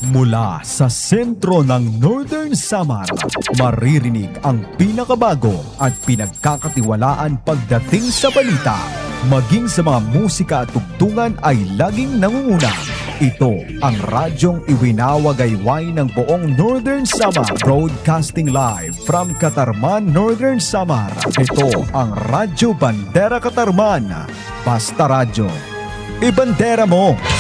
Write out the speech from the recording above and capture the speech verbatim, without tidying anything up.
Mula sa sentro ng Northern Samar, maririnig ang pinakabago at pinagkakatiwalaan pagdating sa balita. Maging sa mga musika at tugtungan ay laging nangunguna. Ito ang radyong iwinawagayway ng buong Northern Samar. Broadcasting live from Katarman, Northern Samar. Ito ang Radyo Bandera Katarman. Basta Radyo. Ibandera mo!